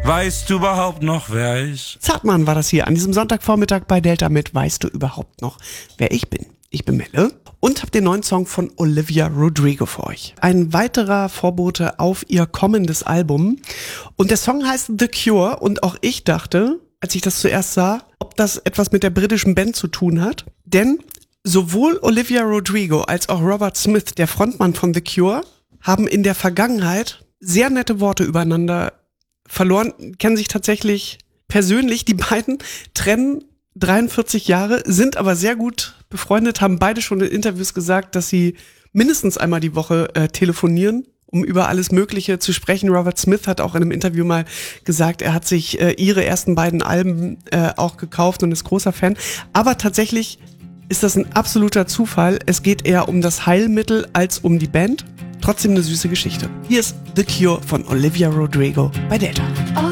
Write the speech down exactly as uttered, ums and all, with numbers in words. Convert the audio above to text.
Weißt du überhaupt noch, wer ich? Zartmann war das hier an diesem Sonntagvormittag bei Delta mit Weißt du überhaupt noch, wer ich bin? Ich bin Melle und habe den neuen Song von Olivia Rodrigo für euch. Ein weiterer Vorbote auf ihr kommendes Album. Und der Song heißt The Cure und auch ich dachte, als ich das zuerst sah, ob das etwas mit der britischen Band zu tun hat. Denn sowohl Olivia Rodrigo als auch Robert Smith, der Frontmann von The Cure, haben in der Vergangenheit sehr nette Worte übereinander verloren, kennen sich tatsächlich persönlich. Die beiden trennen dreiundvierzig Jahre, sind aber sehr gut befreundet, haben beide schon in Interviews gesagt, dass sie mindestens einmal die Woche äh, telefonieren, um über alles Mögliche zu sprechen. Robert Smith hat auch in einem Interview mal gesagt, er hat sich äh, ihre ersten beiden Alben äh, auch gekauft und ist großer Fan. Aber tatsächlich ist das ein absoluter Zufall. Es geht eher um das Heilmittel als um die Band. Trotzdem eine süße Geschichte. Hier ist The Cure von Olivia Rodrigo bei Delta.